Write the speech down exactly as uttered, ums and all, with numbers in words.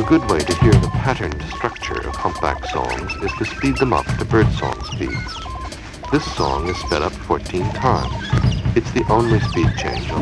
A good way to hear the patterned structure of humpback songs is to speed them up to birdsong speeds. This song is sped up fourteen times. It's the only speed change on